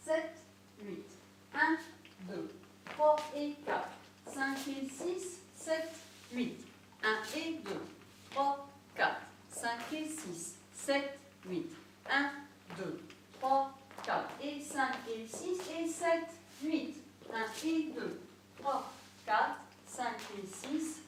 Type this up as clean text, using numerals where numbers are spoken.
7, 8. 1, 2, 3 et 4. 5 et 6, 7, 8. 1 et 2, 3, 4. 5 et 6, 7, 8. 1, 2, 3, 4 et 5 et 6 et 7, 8. 1 et 2, 3, 4, 5 et 6,